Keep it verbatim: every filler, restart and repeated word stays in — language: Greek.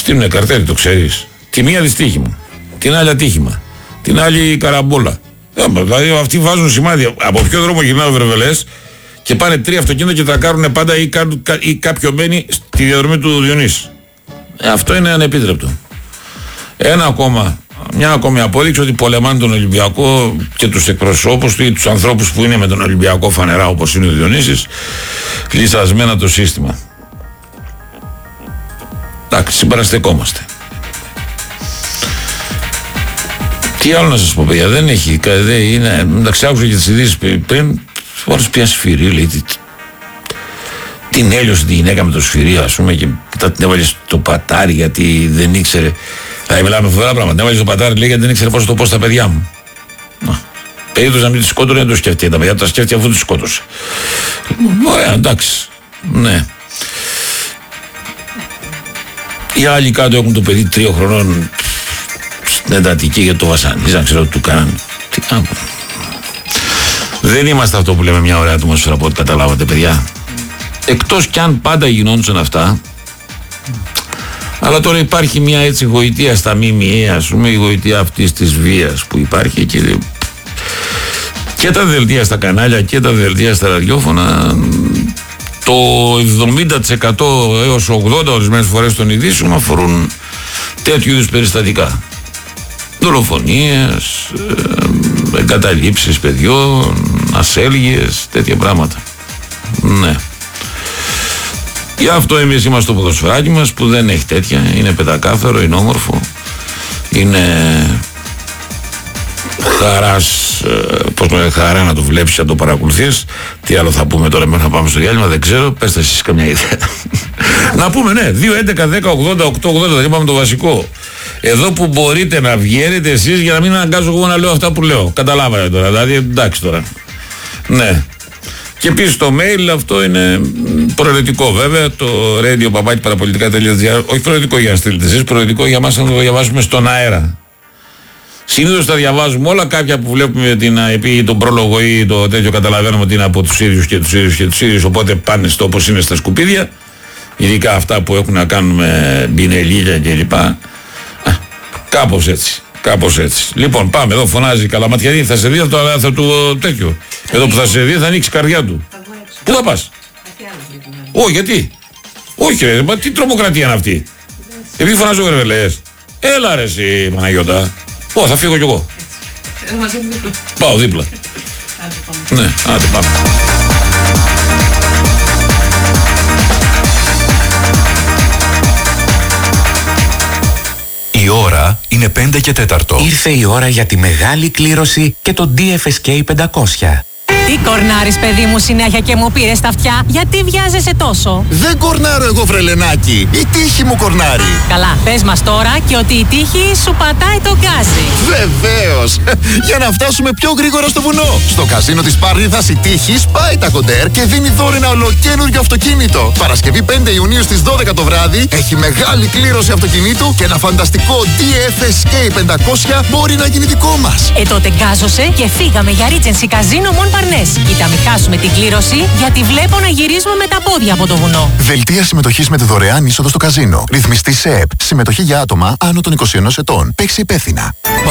στείλουνε καρτέλ, το ξέρεις. Τη μία δυστύχημα, την άλλη ατύχημα, την άλλη καραμπόλα. Ε, δηλαδή αυτοί βάζουν σημάδια. Από ποιο δρόμο γυρνάνε Βερβελές και πάνε τρία αυτοκίνητα και τρακάρουν πάντα ή, κα, ή κάποιο μένει στη διαδρομή του Διονύση. Ε, αυτό είναι ανεπίτρεπτο. Ένα ακόμα, μια ακόμη απόδειξη ότι πολεμάνε τον Ολυμπιακό και τους εκπροσώπους του ή τους ανθρώπους που είναι με τον Ολυμπιακό φανερά, όπως είναι ο Διονύσης, λυσασμένα το σύστημα. Εντάξει, συμπαραστεκόμαστε. Τι άλλο να σας πω, παιδιά, δεν έχει, δεν είναι, εντάξει, άκουσα και τις ειδήσεις πριν, ώρες πια σφυρί, λέει, τι, την έλειωσε τη γυναίκα με το σφυρί, ας πούμε, και μετά την έβαλε στο πατάρι γιατί δεν ήξερε. Δηλαδή, μιλάμε φοβερά πράγματα. Την έβαλε στο πατάρι, λέει, γιατί δεν ήξερε πώς το πω στα παιδιά μου. Να. Περίπτωση να μην τη σκότωνε, δεν το σκέφτηκε. Τα παιδιά τα σκέφτηκε αφού τη σκότωσε. Ωραία, εντάξει. Ναι. Οι άλλοι κάτω έχουν το παιδί τριών χρονών στην εντατική για το βασανίζαν, ξέρω τι του κάνανε. Τι κάνουν. Δεν είμαστε αυτό που λέμε μια ωραία ατμόσφαιρα από ό,τι καταλάβατε, παιδιά. Εκτός κι αν πάντα γινόντουσαν αυτά. Αλλά τώρα υπάρχει μια έτσι γοητεία στα ΜΜΕ, ας πούμε, η γοητεία αυτής της βίας που υπάρχει και, και τα δελτία στα κανάλια και τα δελτία στα ραδιόφωνα. Το εβδομήντα τοις εκατό έως ογδόντα τοις εκατό ορισμένες φορές των ειδήσεων αφορούν τέτοιου είδους περιστατικά. Δολοφονίες, ε, εγκαταλείψεις παιδιών, ασέλγειες, τέτοια πράγματα. Ναι. Γι' αυτό εμείς είμαστε στο ποδοσφαιράκι μας που δεν έχει τέτοια. Είναι πεντακάθαρο, είναι όμορφο. Είναι χαράς, πώς το χαρά να το βλέπεις, να το παρακολουθείς. Τι άλλο θα πούμε τώρα μέχρι να πάμε στο διάλειμμα, δεν ξέρω. Πέστε εσείς καμιά ιδέα. Να πούμε, ναι, δύο, έντεκα, δέκα, ογδόντα, οκτώ, ογδόντα, θα είπαμε το βασικό. Εδώ που μπορείτε να βγαίνετε εσείς για να μην αναγκάζω εγώ να λέω αυτά που λέω. Καταλάβατε τώρα, δηλαδή εντάξει τώρα. Ναι. Και επίσης το mail αυτό είναι προαιρετικό βέβαια, το radio παπάκι παραπολιτικά τελεία τζι άρ, όχι προαιρετικό για να στείλετε εσείς, προαιρετικό για μας να το διαβάσουμε στον αέρα. Συνήθως τα διαβάζουμε όλα, κάποια που βλέπουμε την επί τον πρόλογο ή το τέτοιο καταλαβαίνουμε ότι είναι από τους ίδιους και τους ίδιους και τους ίδιους, οπότε πάνε στο όπως είναι στα σκουπίδια, ειδικά αυτά που έχουν να κάνουν με μπινελίλια κλπ. Κάπως έτσι. Κάπως έτσι. Λοιπόν, πάμε εδώ, φωνάζει Καλαματιανή, θα σε δει αυτό, αλλά θα του τέτοιο. Εδώ που θα σε δει θα ανοίξει η καρδιά του. Πού θα πας? Όχι, γιατί? Όχι, ρε, μα τι τρομοκρατία είναι αυτή? Επειδή φωνάζω Βερβελές. Έλα ρε εσύ, Παναγιώτα. Ω, θα φύγω κι εγώ. Πάω δίπλα. Ναι, άντε πάμε. Η ώρα είναι πέντε και τέταρτο. Ήρθε η ώρα για τη μεγάλη κλήρωση και το ντι εφ ες κέι πεντακόσια. Τι κορνάρεις, παιδί μου, συνέχεια και μου πήρες τα αυτιά? Γιατί βιάζεσαι τόσο? Δεν κορνάρω εγώ, φρελενάκι. Η τύχη μου κορνάρει. Καλά, πες μας τώρα και ότι η τύχη σου πατάει τον γκάζι. Βεβαίως. Για να φτάσουμε πιο γρήγορα στο βουνό. Στο καζίνο της Παρνίδας η τύχη σπάει τα κοντέρ και δίνει δώρο ένα ολοκαίνουργιο αυτοκίνητο. Παρασκευή πέντε Ιουνίου στις δώδεκα το βράδυ έχει μεγάλη κλήρωση αυτοκινήτου και ένα φανταστικό ντι εφ ες κέι πεντακόσια μπορεί να γίνει δικό μας. Ε, τότε γκάζωσε και φύγαμε για Regency Casino Mon Parnes. Κοίτα, μην χάσουμε την κλήρωση, γιατί βλέπω να γυρίζουμε με τα πόδια από το βουνό. Δελτία συμμετοχής με τη δωρεάν είσοδο στο καζίνο. Ρυθμιστή ΣΕΠ. Συμμετοχή για άτομα άνω των είκοσι ενός ετών. Παίξει υπεύθυνα.